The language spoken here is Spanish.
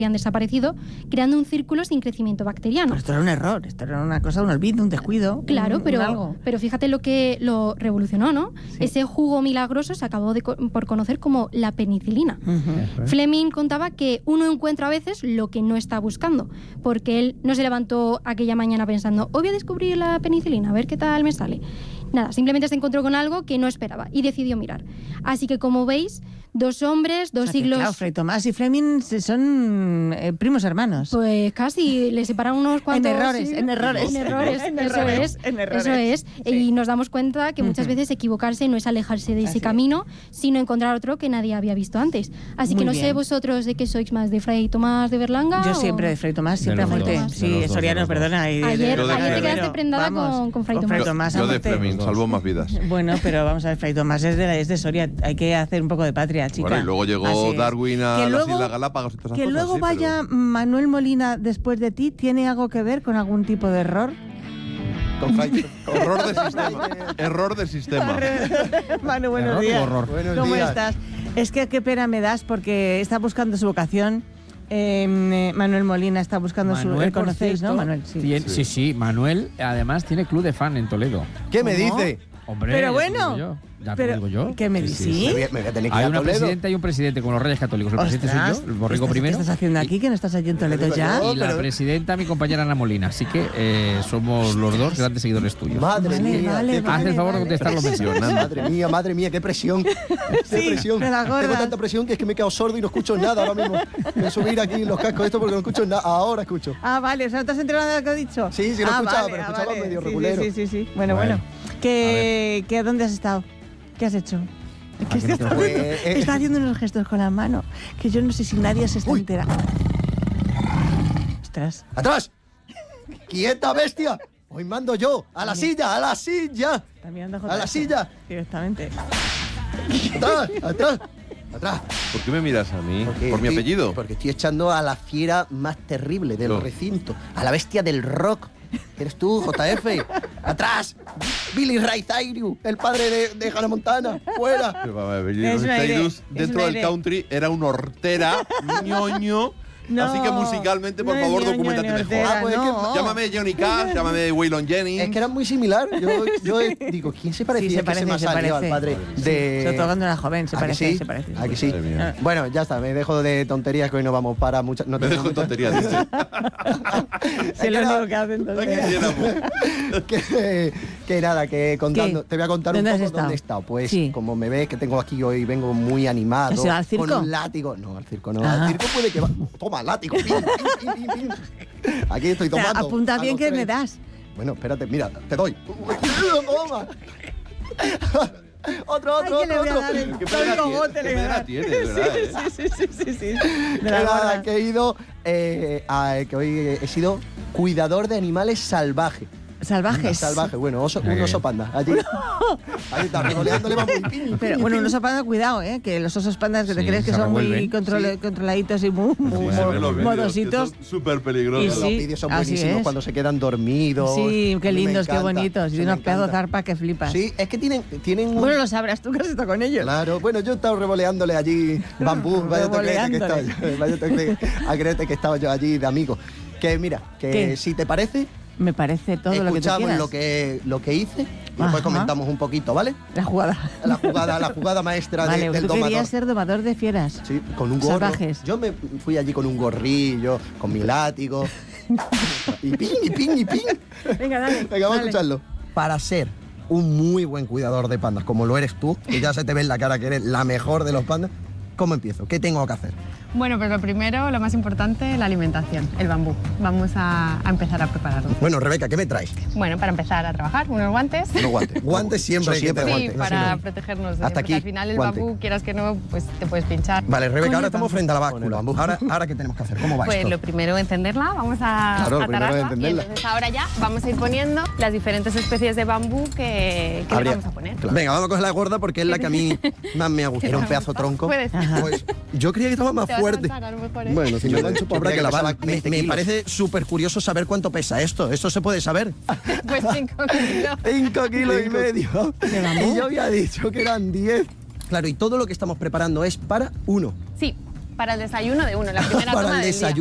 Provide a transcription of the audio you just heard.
han desaparecido, creando un círculo sin crecimiento bacteriano. Pero esto era un error, esto era una cosa, un olvido, un descuido. Claro, pero fíjate lo que lo revolucionó, ¿no? Sí. Ese jugo milagroso se acabó por conocer como la penicilina. Fleming contaba que uno encuentra a veces lo que no está buscando, porque él no se levantó aquella mañana pensando, hoy voy a descubrir la penicilina, a ver qué tal me sale. Nada, simplemente se encontró con algo que no esperaba y decidió mirar. Así que, como veis, 2 hombres, 2 siglos... Claro, Fray Tomás y Fleming son primos hermanos. Pues casi, le separan unos cuantos... En errores. Eso es. Sí. Y nos damos cuenta que muchas veces equivocarse no es alejarse de ese camino, sino encontrar otro que nadie había visto antes. Así que no sé vosotros de qué sois más, de Fray Tomás de Berlanga. Yo siempre de Fray Tomás, siempre a muerte. Sí, Soriano, perdona. Ayer te quedaste prendada con Fray Tomás. Yo de Fleming, salvó más vidas. Bueno, pero vamos a ver, Fray Tomás es de Soria, hay que hacer un poco de patria, chica. Bueno, y luego llegó Darwin a las Islas Galápagos y todas esas que cosas. Luego vaya Manuel Molina después de ti, ¿tiene algo que ver con algún tipo de error? Error del sistema. Error del sistema. Manu, buenos días. ¿Cómo estás? Es que qué pena me das porque está buscando su vocación. Manuel Molina está buscando Manuel, su... ¿Conocéis, no, Manuel? Sí. Manuel, además, tiene club de fan en Toledo. ¿Qué me dice? Hombre, pero bueno... Ya te digo yo. ¿Qué me dices? Sí. Me voy a tener que ir Hay a una Toledo. presidenta y un presidente, como los Reyes Católicos. El presidente soy yo, el borrico primero. ¿Qué estás haciendo aquí? ¿Que no estás allí en Toledo ya? Y la presidenta, mi compañera Ana Molina. Así que somos los 2 grandes seguidores tuyos. Madre mía. Haz el favor de contestar los mensajes. Madre mía, qué presión. Qué presión. Tengo tanta presión que es que me he quedado sordo y no escucho nada ahora mismo. Voy a subir aquí los cascos esto porque no escucho nada. Ahora escucho. Ah, vale. O sea, ¿no te has enterado de lo que he dicho? Sí, lo he escuchado, pero escuchaba medio regulero. Sí. Bueno. ¿Dónde has estado? ¿Qué has hecho? Está haciendo unos gestos con la mano que yo no sé si nadie se está enterando. Ostras. ¡Atrás! ¡Quieta, bestia! Hoy mando yo. ¡A la silla! ¡A la silla! ¡A la silla! Directamente. ¡Atrás! ¿Por qué me miras a mí? Porque ¿Por mi apellido? Porque estoy echando a la fiera más terrible del recinto. A la bestia del rock. Eres tú, JF. ¡Atrás! Billy Ray Cyrus, el padre de Hannah Montana. ¡Fuera! Billy Ray Cyrus, dentro del country, era un hortera, ñoño. No, así que musicalmente, por favor, documentate mejor. Llámame Johnny Cash, llámame Waylon Jennings. Es que era muy similar. Yo digo, ¿quién se parecía? Se parece. Al padre de... Sobre todo cuando era joven, se parece. ¿A que sí? Bueno, ya está, me dejo de tonterías que hoy no vamos para muchas... Me dejo de tonterías, dice. Es lo único que hacen que nada, que contando, te voy a contar un poco dónde he estado. Pues como me ves que tengo aquí hoy, vengo muy animado. ¿Al circo? Con un látigo. No, al circo no. Al circo puede que va... Toma, látigo. Pin. Aquí estoy tomando. Apunta bien que me das. Bueno, espérate, mira, te doy. Toma. Otro. ¿Qué pedra tiene, de verdad? Sí. Nada, que he ido, que hoy he sido cuidador de animales salvajes. ¿Salvajes? Bueno, un oso panda. Allí está, regoleándole más muy pin. Pero bueno, un oso panda, cuidado, que los osos pandas que te crees que son muy controladitos y muy modositos. Son súper peligrosos. Los vídeos son buenísimos cuando se quedan dormidos. Sí, qué lindos, qué bonitos. Y unos pedazos de zarpa que flipas. Sí, es que tienen Bueno, lo sabrás tú que has estado con ellos. Claro, bueno, yo he estado revoleándole allí bambú. Vaya a creerte que estaba yo allí de amigo. Que mira, que si te parece... Me parece todo lo que tú quieras. Escuchamos lo que hice y después comentamos un poquito, ¿vale? La jugada maestra del domador. Tú querías ser domador de fieras. Sí, con un gorro. Salvajes. Yo me fui allí con un gorrillo, con mi látigo. y ping. Venga, dale. Vamos a escucharlo. Para ser un muy buen cuidador de pandas, como lo eres tú, y ya se te ve en la cara que eres la mejor de los pandas, ¿cómo empiezo? ¿Qué tengo que hacer? Bueno, pues lo primero, lo más importante, la alimentación, el bambú. Vamos a empezar a prepararlo. Bueno, Rebeca, ¿qué me traes? Bueno, para empezar a trabajar, unos guantes. Guantes siempre hay que tener guantes. Sí, para protegernos. Porque al final el bambú, quieras que no, pues te puedes pinchar. Vale, Rebeca, ahora estamos frente a la báscula. Ahora ¿qué tenemos que hacer? ¿Cómo va pues esto? Lo primero, encenderla. Vamos a atararla. Y entonces ahora ya vamos a ir poniendo las diferentes especies de bambú que le vamos a poner. Claro. Venga, vamos a coger la gorda porque es la que a mí más me ha gustado. Era un pedazo tronco. Puede ser. Pues yo creía que estaba más fuerte. Bueno, si me lo han hecho, habrá que lavar. Me parece súper curioso saber cuánto pesa esto. ¿Esto se puede saber? Pues 5 kilos. 5 kilos y medio. Y yo había dicho que eran 10. Claro, y todo lo que estamos preparando es para uno. Sí. para el desayuno de uno, la primera toma del día.